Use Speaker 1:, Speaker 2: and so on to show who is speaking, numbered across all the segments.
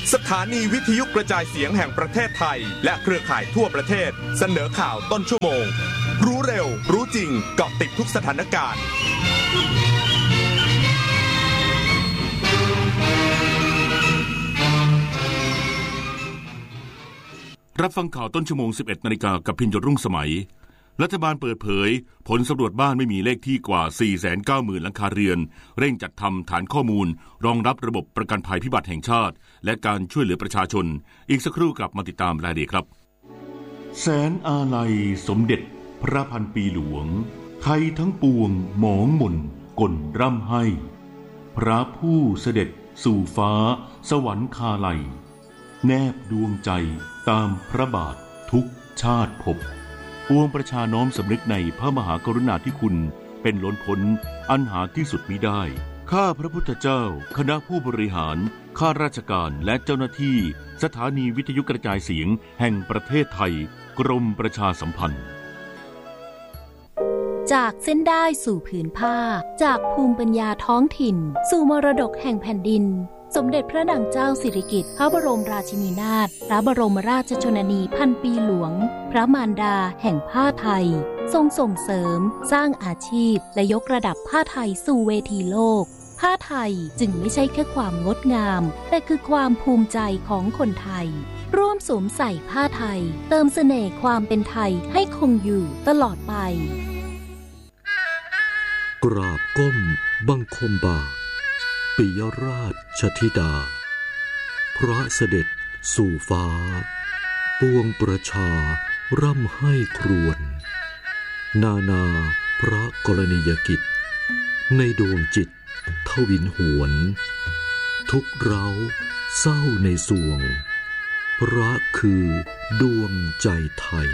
Speaker 1: สถานีวิทยุกระจายเสียงแห่งประเทศไทยและเครือข่ายทั่วประเทศเสนอข่าวต้นชั่วโมงรู้เร็วรู้จริงเกาะติดทุกสถานการณ์
Speaker 2: รับฟังข่าวต้นชั่วโมง 11 นาฬิกากับพินโยรุ่งสมัยรัฐบาลเปิดเผยผลสำรวจบ้านไม่มีเลขที่กว่า 490,000 หลังคาเรือนเร่งจัดทำฐานข้อมูลรองรับระบบประกันภัยพิบัติแห่งชาติและการช่วยเหลือประชาชนอีกสักครู่กลับมาติดตามรายละเอียดครับแสนอาลัยสมเด็จพระพันปีหลวงไทยทั้งปวงหมองหม่นก่นร่ำให้พระผู้เสด็จสู่ฟ้าสวรรคาลัยแนบดวงใจตามพระบาททุกชาติภพปวงประชาน้อมสำนึกในพระมหากรุณาธิคุณเป็นล้นพ้นอันหาที่สุดมิได้ข้าพระพุทธเจ้าคณะผู้บริหารข้าราชการและเจ้าหน้าที่สถานีวิทยุกระจายเสียงแห่งประเทศไทยกรมประชาสัมพันธ์
Speaker 3: จากเส้นได้สู่ผืนผ้าจากภูมิปัญญาท้องถิ่นสู่มรดกแห่งแผ่นดินสมเด็จพระนางเจ้าสิริกิติ์พระบรมราชินีนาถพระบรมราชชนนีพันปีหลวงพระมารดาแห่งผ้าไทยทรงส่งเสริมสร้างอาชีพและยกระดับผ้าไทยสู่เวทีโลกผ้าไทยจึงไม่ใช่แค่ความงดงามแต่คือความภูมิใจของคนไทยร่วมสวมใส่ผ้าไทยเติมเสน่ห์ความเป็นไทยให้คงอยู่ตลอดไป
Speaker 4: กราบก้มบังคมบาทปิยราชธิดาพระเสด็จสู่ฟ้าปวงประชาร่ำให้ครวญนานาพระกรณียกิจในดวงจิตทวินหวนทุกเร้าเศร้าในสวงพระคือดวงใจไทย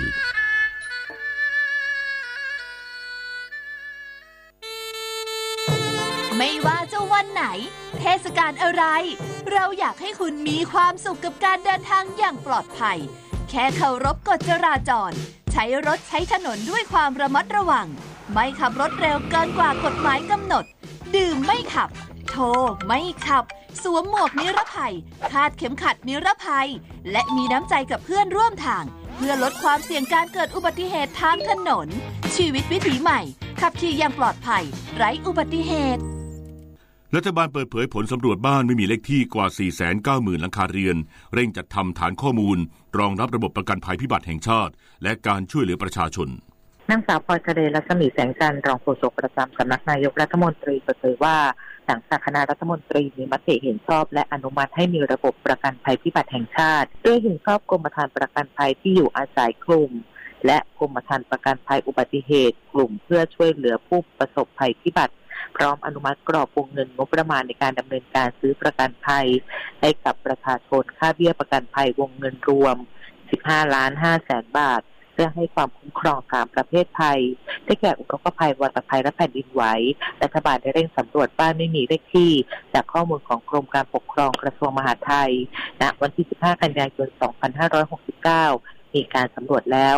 Speaker 5: ไม่ว่าจะวันไหนเทศกาลอะไรเราอยากให้คุณมีความสุขกับการเดินทางอย่างปลอดภัยแค่เคารพกฎจราจรใช้รถใช้ถนนด้วยความระมัดระวังไม่ขับรถเร็วเกินกว่ากฎหมายกำหนดดื่มไม่ขับโทรไม่ขับสวมหมวกนิรภัยคาดเข็มขัดนิรภัยและมีน้ำใจกับเพื่อนร่วมทางเพื่อลดความเสี่ยงการเกิดอุบัติเหตุทางถนนชีวิตวิถีใหม่ขับขี่อย่างปลอดภัยไร้อุบัติเหตุ
Speaker 2: รัฐบาลเปิดเผยผลสำรวจบ้านไม่มีเลขที่กว่า 490,000 หลังคาเรือนเร่งจัดทำฐานข้อมูลรองรับระบบประกันภัยพิบัติแห่งชาติและการช่วยเหลือประชาชน
Speaker 6: นางสาวพลอยทะเลรัศมีแสงจันทร์รองโฆษกประจำสำนักนายกรัฐมนตรีเปิดเผยว่าหลังจากคณะรัฐมนตรีมีมติเห็นชอบและอนุมัติให้มีระบบประกันภัยพิบัติแห่งชาติโดยเห็นชอบกรมธรรม์ประกันภัยที่อยู่อาศัยกลุ่มและกรมธรรม์ประกันภัยอุบัติเหตุกลุ่มเพื่อช่วยเหลือผู้ประสบภัยพิบัติพร้อมอนุมัติกรอบวงเงินงบประมาณในการดำเนินการซื้อประกันภัยให้กับประชาชนค่าเบี้ยประกันภัยวงเงินรวม 15,500,000 บาทเพื่อให้ความคุ้มครอง3ประเภทภัยได้แก่อุทกภัยวัตภัยและแผ่นดินไหวรัฐบาลได้เร่งสำรวจบ้านไม่มีเลขที่จากข้อมูลของกรมการปกครองกระทรวงมหาดไทยณวันที่15 กันยายน 2569มีการสำรวจแล้ว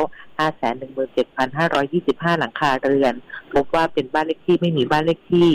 Speaker 6: 517,525 หลังคาเรือนพบว่าเป็นบ้านเลขที่ไม่มีบ้านเลขที่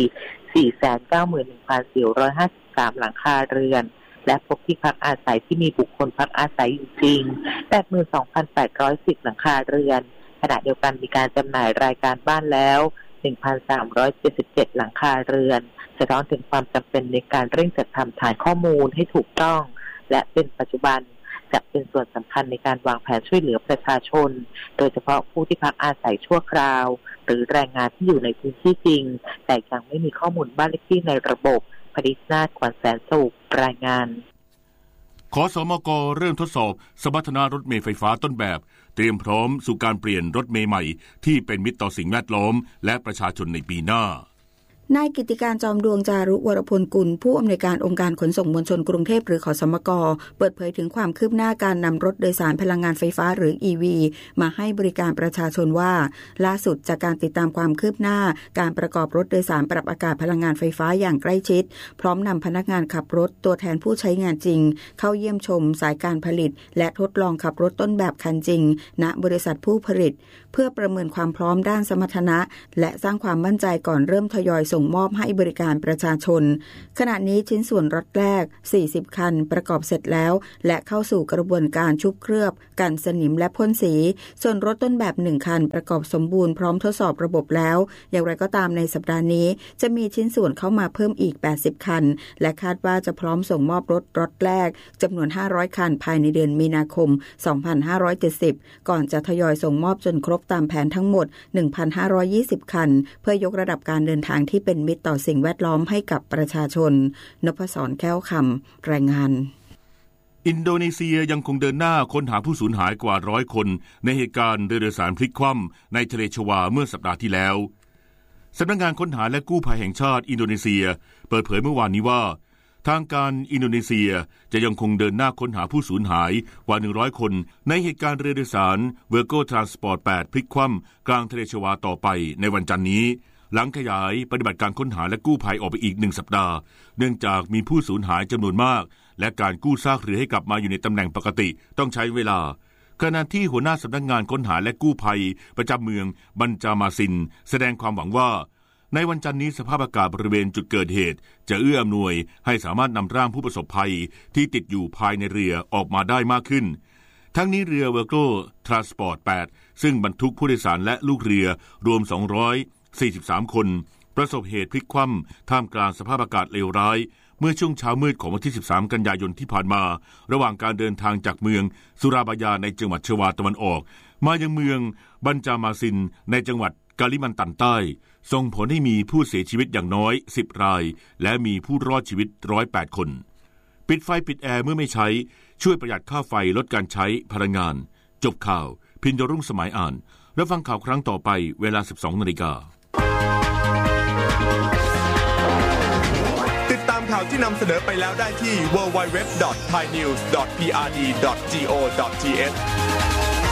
Speaker 6: 491,453 หลังคาเรือนและพบที่พักอาศัยที่มีบุคคลพักอาศัยอยู่จริง 82,810 หลังคาเรือนขณะเดียวกันมีการจำหน่ายรายการบ้านแล้ว 1,377 หลังคาเรือนสะท้อนถึงความจำเป็นในการเร่งจัดทำฐานข้อมูลให้ถูกต้องและเป็นปัจจุบันจะเป็นส่วนสำคัญในการวางแผนช่วยเหลือประชาชนโดยเฉพาะผู้ที่พักอาศัยชั่วคราวหรือแรงงานที่อยู่ในพื้นที่จริงแต่ยังไม่มีข้อมูลบ้านเลขที่ในระบบพดิษฐ์นาถ ขวัญแสนสุขรายงาน
Speaker 2: ขสมก.เริ่มทดสอบสมรรถนะรถเมล์ไฟฟ้าต้นแบบเตรียมพร้อมสู่การเปลี่ยนรถเมล์ใหม่ที่เป็นมิตรต่อสิ่งแวดล้อมและประชาชนในปีหน้านายกิติการจอมดวงจารุวรพลกุลผู้อำนวยการองค์การขนส่งมวลชนกรุงเทพหรือขสมก.เปิดเผยถึงความคืบหน้าการนำรถโดยสารพลังงานไฟฟ้าหรือ EV มาให้บริการประชาชนว่าล่าสุดจากการติดตามความคืบหน้าการประกอบรถโดยสารปรับอากาศพลังงานไฟฟ้าอย่างใกล้ชิดพร้อมนำพนักงานขับรถตัวแทนผู้ใช้งานจริงเข้าเยี่ยมชมสายการผลิตและทดลองขับรถต้นแบบคันจริงณบริษัทผู้ผลิตเพื่อประเมินความพร้อมด้านสมรรถนะและสร้างความมั่นใจก่อนเริ่มทยอยส่ง
Speaker 7: งมอบให้บริการประชาชนขณะนี้ชิ้นส่วนรถแรก40คันประกอบเสร็จแล้วและเข้าสู่กระบวนการชุบเคลือบกันสนิมและพ่นสีส่วนรถต้นแบบ1คันประกอบสมบูรณ์พร้อมทดสอบระบบแล้วอย่างไรก็ตามในสัปดาห์นี้จะมีชิ้นส่วนเข้ามาเพิ่มอีก80คันและคาดว่าจะพร้อมส่งมอบรถแรกจำนวน500คันภายในเดือนมีนาคม2570ก่อนจะทยอยส่งมอบจนครบตามแผนทั้งหมด 1,520 คันเพื่อยกระดับการเดินทางที่เป็นมิตรต่อสิ่งแวดล้อมให้กับประชาชนนพศรแก้วคำรายงาน
Speaker 2: อินโดนีเซียยังคงเดินหน้าค้นหาผู้สูญหายกว่า100คนในเหตุการณ์เรือโดยสารพลิกคว่ำในทะเลชวาเมื่อสัปดาห์ที่แล้วสำนักงานค้นหาและกู้ภัยแห่งชาติอินโดนีเซียเปิดเผยเมื่อวานนี้ว่าทางการอินโดนีเซียจะยังคงเดินหน้าค้นหาผู้สูญหายกว่า100คนในเหตุการณ์เรือโดยสารเวอร์โกทรานสปอร์ต8พลิกคว่ำกลางทะเลชวาต่อไปในวันจันทร์นี้หลังขยายปฏิบัติการค้นหาและกู้ภัยออกไปอีก1สัปดาห์เนื่องจากมีผู้สูญหายจำนวนมากและการกู้ซากเรือให้กลับมาอยู่ในตำแหน่งปกติต้องใช้เวลาขณะที่หัวหน้าสำนักงานค้นหาและกู้ภัยประจำเมืองบันจามาซินแสดงความหวังว่าในวันจันทร์นี้สภาพอากาศบริเวณจุดเกิดเหตุจะเอื้ออำนวยให้สามารถนำร่างผู้ประสบภัยที่ติดอยู่ภายในเรือออกมาได้มากขึ้นทั้งนี้เรือเวอร์โกทรานสปอร์ต8ซึ่งบรรทุกผู้โดยสารและลูกเรือรวม243คนประสบเหตุพลิกคว่ำท่ามกลางสภาพอากาศเลวร้ายเมื่อช่วงเช้ามืดของวันที่13กันยายนที่ผ่านมาระหว่างการเดินทางจากเมืองสุราบายาในจังหวัดชวาตะวันออกมายังเมืองบันจามาซินในจังหวัดกาลิมันตันใต้ส่งผลให้มีผู้เสียชีวิตอย่างน้อย10รายและมีผู้รอดชีวิต108คนปิดไฟปิดแอร์เมื่อไม่ใช้ช่วยประหยัดค่าไฟลดการใช้พลังงานจบข่าวพินโยรุ่งสมัยอ่านรับฟังข่าวครั้งต่อไปเวลา 12:00 น.
Speaker 1: ติดตามข่าวที่นำเสนอไปแล้วได้ที่ www.thainews.prd.go.th